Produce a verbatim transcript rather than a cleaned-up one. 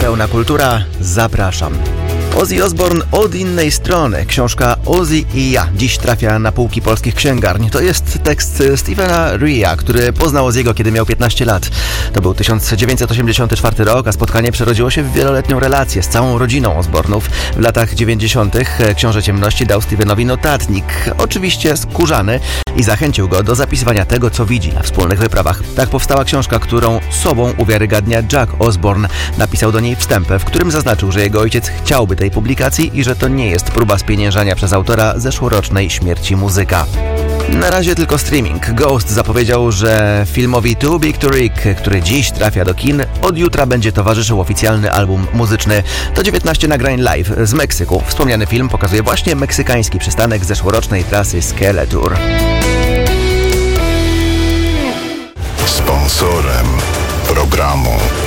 Pełna kultura, zapraszam. Ozzy Osbourne od innej strony. Książka Ozzy i ja dziś trafia na półki polskich księgarni. To jest tekst Stephena Reea, który poznał Ozzy'ego, kiedy miał piętnaście lat. To był tysiąc dziewięćset osiemdziesiąty czwarty rok, a spotkanie przerodziło się w wieloletnią relację z całą rodziną Osbournów. W latach dziewięćdziesiątych Książę Ciemności dał Stephenowi notatnik, oczywiście skórzany, i zachęcił go do zapisywania tego, co widzi na wspólnych wyprawach. Tak powstała książka, którą sobą uwiarygadnia Jack Osbourne. Napisał do niej wstęp, w którym zaznaczył, że jego ojciec chciałby tej publikacji i że to nie jest próba spieniężania przez autora zeszłorocznej śmierci muzyka. Na razie tylko streaming. Ghost zapowiedział, że filmowi Too Big to Rick, który dziś trafia do kin, od jutra będzie towarzyszył oficjalny album muzyczny. To dziewiętnaście nagrań live z Meksyku. Wspomniany film pokazuje właśnie meksykański przystanek zeszłorocznej trasy Skeletor. Sponsorem programu